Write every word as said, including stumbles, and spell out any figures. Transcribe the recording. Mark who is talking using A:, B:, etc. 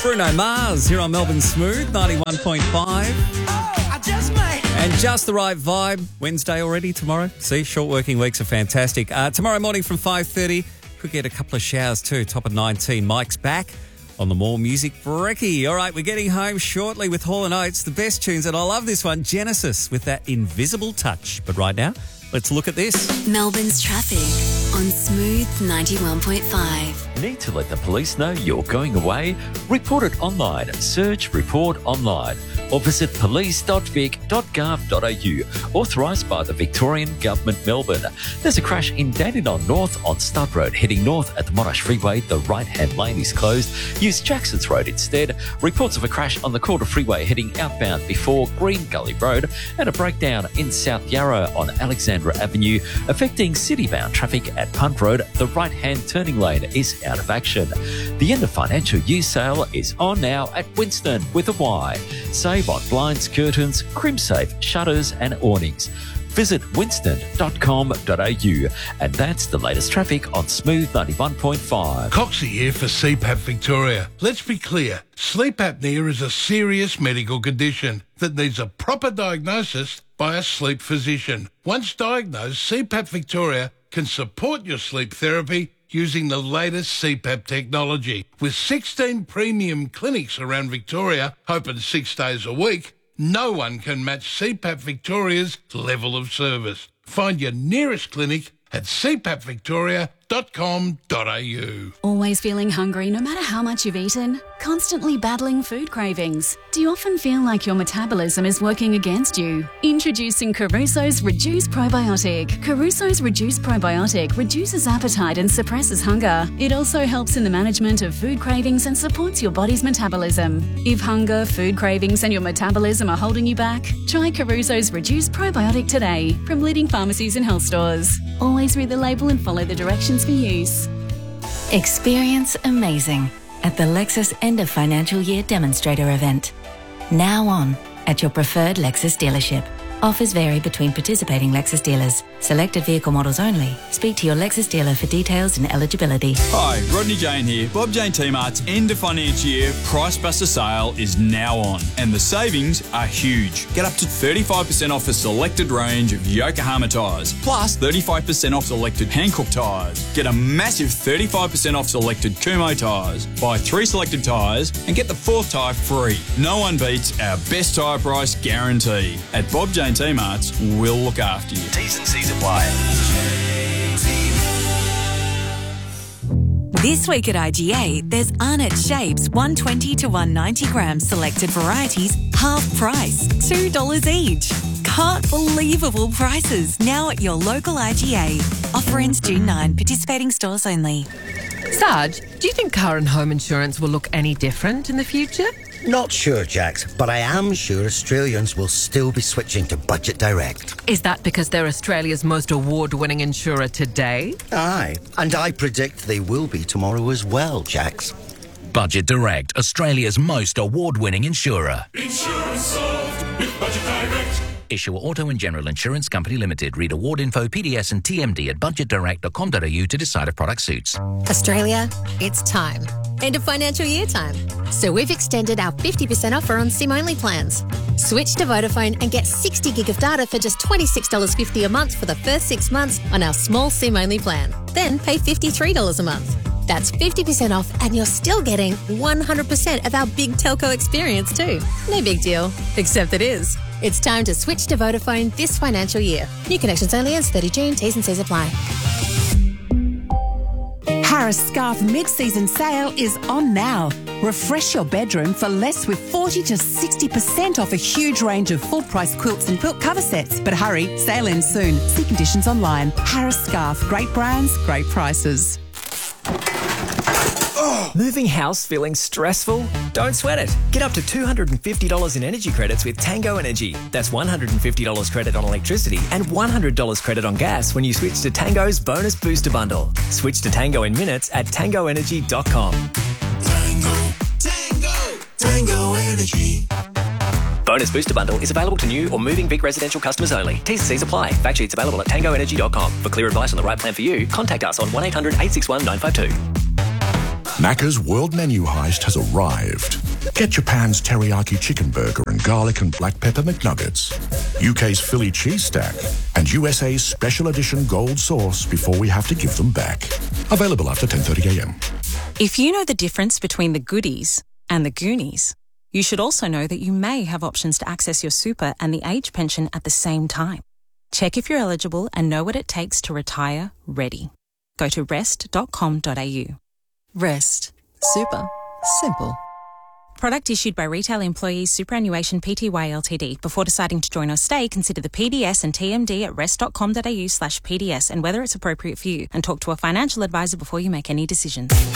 A: Bruno Mars here on Melbourne Smooth, ninety-one point five.
B: Oh, I just might.
A: And just the right vibe. Wednesday already, tomorrow. See, short working weeks are fantastic. Uh, tomorrow morning from five thirty, could get a couple of showers too. Top of nineteen. Mike's back on the More Music Brekkie. All right, we're getting home shortly with Hall and Oates, the best tunes. And I love this one, Genesis, with that invisible touch. But right now, let's look at this.
C: Melbourne's traffic on Smooth ninety-one point five.
D: Need to let the police know you're going away? Report it online. Search Report Online or visit police dot vic dot gov dot a u, authorised by the Victorian Government, Melbourne. There's a crash in Dandenong North on Stud Road. Heading north at the Monash Freeway, the right-hand lane is closed. Use Jackson's Road instead. Reports of a crash on the Calder Freeway heading outbound before Green Gully Road, and a breakdown in South Yarra on Alexandra Avenue, affecting city-bound traffic at Punt Road. The right-hand turning lane is out of action. The end of financial year sale is on now at Winston with a Y. Save on blinds, curtains, CrimSafe, shutters and awnings. Visit winston dot com dot a u. And that's the latest traffic on Smooth ninety-one point five.
E: Coxie here for C PAP Victoria. Let's be clear, sleep apnea is a serious medical condition that needs a proper diagnosis by a sleep physician. Once diagnosed, C PAP Victoria can support your sleep therapy using the latest C PAP technology. With sixteen premium clinics around Victoria, open six days a week, no one can match C PAP Victoria's level of service. Find your nearest clinic at c pap victoria dot com dot a u.
F: Always feeling hungry no matter how much you've eaten? Constantly battling food cravings? Do you often feel like your metabolism is working against you? Introducing Caruso's Reduce Probiotic. Caruso's Reduce Probiotic reduces appetite and suppresses hunger. It also helps in the management of food cravings and supports your body's metabolism. If hunger, food cravings and your metabolism are holding you back, try Caruso's Reduce Probiotic today from leading pharmacies and health stores. Always read the label and follow the directions for use.
C: Experience amazing at the Lexus End of Financial Year Demonstrator event. Now on at your preferred Lexus dealership. Offers vary between participating Lexus dealers. Selected vehicle models only. Speak to your Lexus dealer for details and eligibility.
G: Hi, Rodney Jane here. Bob Jane T-Mart's end of financial year Price Buster sale is now on, and the savings are huge. Get up to thirty-five percent off a selected range of Yokohama tyres, plus thirty-five percent off selected Hankook tyres. Get a massive thirty-five percent off selected Kumho tyres. Buy three selected tyres and get the fourth tyre free. No one beats our best tyre price guarantee. At Bob Jane T-Mart's, we'll look after you.
H: T's and C's apply.
I: This week at I G A, there's Arnott Shapes one twenty to one ninety grams selected varieties, half price, two dollars each. Can't believable prices now at your local I G A. Offer ends June ninth, participating stores only.
J: Sarge, do you think car and home insurance will look any different in the future?
K: Not sure, Jax, but I am sure Australians will still be switching to Budget Direct.
J: Is that because they're Australia's most award-winning insurer today?
K: Aye, and I predict they will be tomorrow as well, Jax.
H: Budget Direct, Australia's most award-winning insurer.
L: Insurance solved with Budget Direct.
H: Issuer Auto and General Insurance Company Limited. Read award info, P D S and T M D at budget direct dot com dot a u to decide if product suits.
M: Australia, it's time. End of financial year time. So we've extended our fifty percent offer on SIM-only plans. Switch to Vodafone and get sixty gig of data for just twenty-six dollars fifty a month for the first six months on our small SIM-only plan. Then pay fifty-three dollars a month. That's fifty percent off and you're still getting one hundred percent of our big telco experience too. No big deal, except it is. It's time to switch to Vodafone this financial year. New connections only ends thirty June. T's and C's apply.
N: Harris Scarf mid-season sale is on now. Refresh your bedroom for less with forty to sixty percent off a huge range of full-price quilts and quilt cover sets. But hurry, sale ends soon. See conditions online. Harris Scarf, great brands, great prices.
O: Moving house feeling stressful? Don't sweat it. Get up to two hundred fifty dollars in energy credits with Tango Energy. That's one hundred fifty dollars credit on electricity and one hundred dollars credit on gas when you switch to Tango's Bonus Booster Bundle. Switch to Tango in minutes at tango energy dot com.
L: Tango, Tango, Tango Energy.
O: Bonus Booster Bundle is available to new or moving Vic residential customers only. T's and C's apply. Fact sheets available at tango energy dot com. For clear advice on the right plan for you, contact us on one eight hundred eight six one nine five two.
P: Macca's World Menu Heist has arrived. Get Japan's teriyaki chicken burger and garlic and black pepper McNuggets, U K's Philly cheese stack, and U S A's special edition gold sauce before we have to give them back. Available after ten thirty a m.
Q: If you know the difference between the goodies and the Goonies, you should also know that you may have options to access your super and the age pension at the same time. Check if you're eligible and know what it takes to retire ready. Go to rest dot com dot a u.
J: Rest. Super. Simple.
Q: Product issued by Retail Employees Superannuation Pty Ltd. Before deciding to join or stay, consider the P D S and T M D at rest dot com dot a u slash P D S and whether it's appropriate for you, and talk to a financial advisor before you make any decisions.